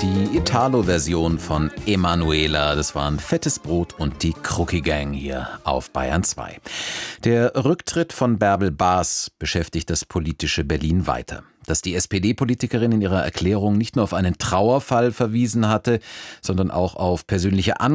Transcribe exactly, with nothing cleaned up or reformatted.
Die Italo-Version von Emanuela, das waren Fettes Brot und die Krucki Gang hier auf Bayern zwei. Der Rücktritt von Bärbel Baas beschäftigt das politische Berlin weiter. Dass die S P D-Politikerin in ihrer Erklärung nicht nur auf einen Trauerfall verwiesen hatte, sondern auch auf persönliche Angaben